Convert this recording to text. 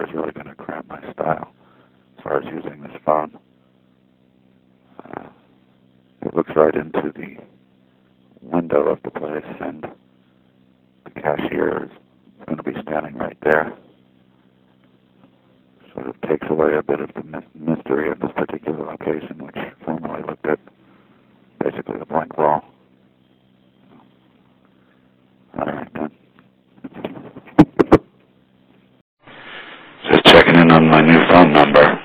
is really going to cramp my style as far as using this phone. It looks right into the window of the place, and the cashier is going to be standing right there. Sort of takes away a bit of the mystery of this particular location, which formerly looked at basically a blank wall. All right, then. Just checking in on my new phone number.